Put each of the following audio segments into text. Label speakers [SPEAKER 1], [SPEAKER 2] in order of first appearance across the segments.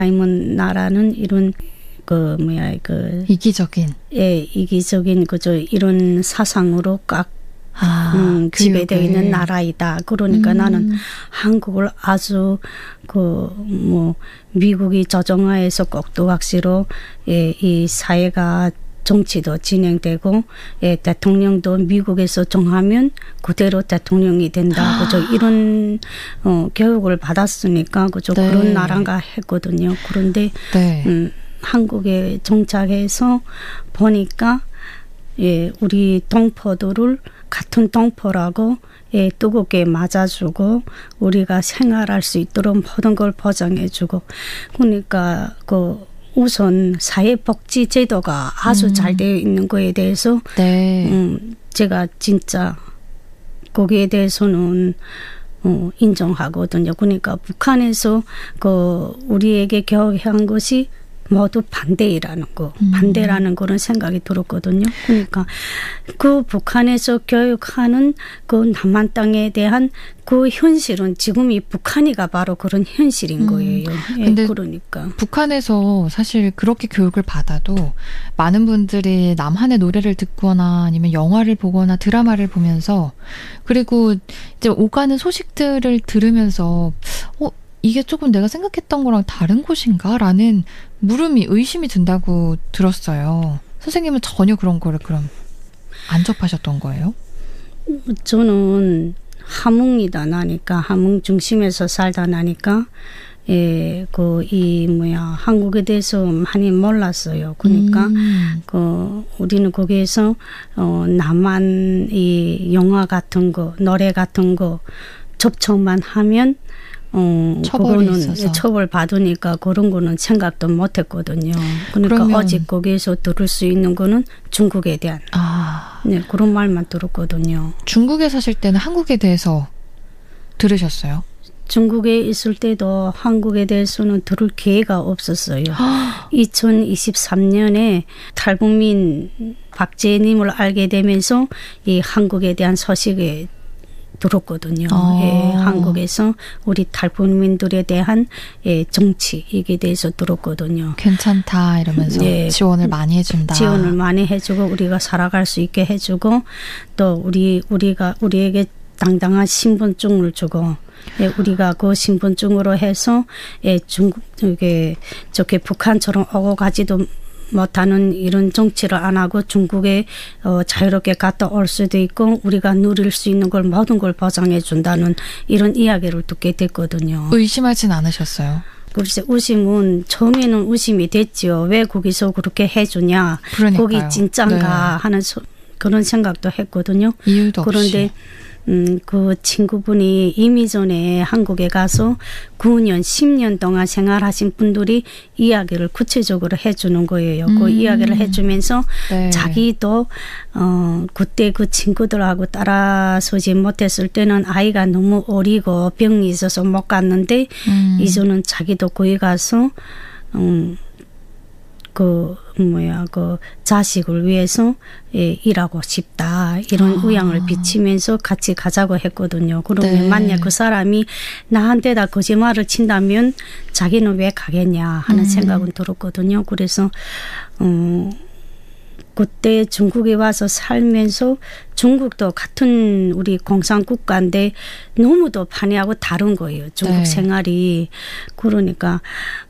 [SPEAKER 1] 아니면 나라는 이런
[SPEAKER 2] 이기적인
[SPEAKER 1] 그저 이런 사상으로 꽉 지배되어 있는 나라이다. 그러니까 나는 한국을 아주 미국이 저정화해서 꼭두각시로 이 사회가 정치도 진행되고 대통령도 미국에서 정하면 그대로 대통령이 된다. 그저 이런 교육을 받았으니까 그저 그런 나라가 했거든요. 그런데 한국에 정착해서 보니까 우리 동포들을 같은 동포라고 뜨겁게 맞아주고 우리가 생활할 수 있도록 모든 걸 보장해주고 그러니까 우선 사회복지 제도가 아주 잘 되어 있는 거에 대해서 제가 진짜 거기에 대해서는 인정하거든요. 그러니까 북한에서 우리에게 교육한 것이 모두 반대라는 그런 생각이 들었거든요. 그러니까 그 북한에서 교육하는 그 남한 땅에 대한 그 현실은 지금 이 북한이가 바로 그런 현실인 거예요.
[SPEAKER 2] 근데
[SPEAKER 1] 그러니까
[SPEAKER 2] 북한에서 사실 그렇게 교육을 받아도 많은 분들이 남한의 노래를 듣거나 아니면 영화를 보거나 드라마를 보면서 그리고 이제 오가는 소식들을 들으면서 이게 조금 내가 생각했던 거랑 다른 곳인가? 라는 의심이 든다고 들었어요. 선생님은 전혀 그런 거를 그럼 안 접하셨던 거예요?
[SPEAKER 1] 저는 함흥이다 나니까 함흥 중심에서 살다 나니까 한국에 대해서 많이 몰랐어요. 그러니까 우리는 거기에서 남한 이 영화 같은 거, 노래 같은 거 접촉만 하면
[SPEAKER 2] 처벌이 있어서.
[SPEAKER 1] 처벌 받으니까 그런 거는 생각도 못 했거든요. 그러니까 오직 거기에서 들을 수 있는 거는 중국에 대한 그런 말만 들었거든요.
[SPEAKER 2] 중국에 사실 때는 한국에 대해서 들으셨어요?
[SPEAKER 1] 중국에 있을 때도 한국에 대해서는 들을 기회가 없었어요. 2023년에 탈북민 박재님을 알게 되면서 이 한국에 대한 소식에 들었거든요. 한국에서 우리 탈북민들에 대한 정치 이게 대해서 들었거든요.
[SPEAKER 2] 괜찮다 이러면서 지원을 많이 해준다.
[SPEAKER 1] 지원을 많이 해주고 우리가 살아갈 수 있게 해주고 또 우리에게 당당한 신분증을 주고 우리가 그 신분증으로 해서 저게 북한처럼 오고 가지도 못하는 이런 정치를 안 하고 중국에 자유롭게 갔다 올 수도 있고 우리가 누릴 수 있는 걸 모든 걸 보장해 준다는 이런 이야기를 듣게 됐거든요.
[SPEAKER 2] 의심하진 않으셨어요?
[SPEAKER 1] 글쎄 의심은 처음에는 의심이 됐죠. 왜 거기서 그렇게 해주냐.
[SPEAKER 2] 그러니까요.
[SPEAKER 1] 거기 진짠가 하는 그런 생각도 했거든요.
[SPEAKER 2] 이유도
[SPEAKER 1] 그런데
[SPEAKER 2] 없이.
[SPEAKER 1] 그 친구분이 이미 전에 한국에 가서 9년, 10년 동안 생활하신 분들이 이야기를 구체적으로 해주는 거예요. 그 이야기를 해주면서 자기도 그때 그 친구들하고 따라서지 못했을 때는 아이가 너무 어리고 병이 있어서 못 갔는데 이제는 자기도 거기 가서 그 자식을 위해서 일하고 싶다 이런 의향을 비치면서 같이 가자고 했거든요. 그러면 만약 그 사람이 나한테 다 거짓말을 친다면 자기는 왜 가겠냐 하는 생각은 들었거든요. 그래서 그때 중국에 와서 살면서 중국도 같은 우리 공산국가인데 너무도 반이하고 다른 거예요. 중국 생활이. 그러니까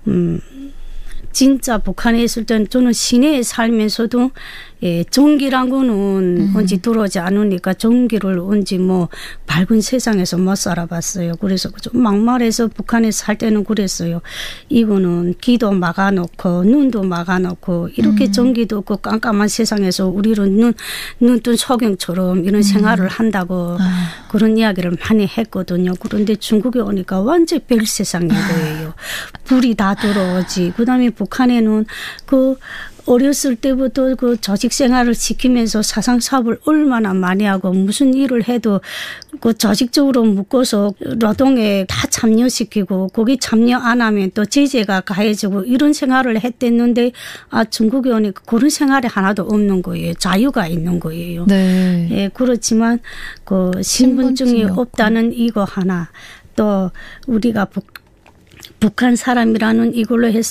[SPEAKER 1] 진짜 북한에 있을 때는 저는 시내에 살면서도 전기란 거는 언제 들어오지 않으니까 전기를 언제 밝은 세상에서 못 살아봤어요. 그래서 좀 막말해서 북한에 살 때는 그랬어요. 이거는 귀도 막아놓고 눈도 막아놓고 이렇게 전기도 없고 깜깜한 세상에서 우리는 눈뜬 소경처럼 이런 생활을 한다고 그런 이야기를 많이 했거든요. 그런데 중국에 오니까 완전 별 세상인 거예요. 불이 다 들어오지. 그다음에 북한에는 어렸을 때부터 그 조직 생활을 지키면서 사상 사업을 얼마나 많이 하고 무슨 일을 해도 그 조직적으로 묶어서 노동에 다 참여시키고 거기 참여 안 하면 또 제재가 가해지고 이런 생활을 했댔는데 중국에 오니까 그런 생활이 하나도 없는 거예요. 자유가 있는 거예요. 그렇지만 그 신분증이 없다는 이거 하나 또 우리가 북한 사람이라는 이걸로 해서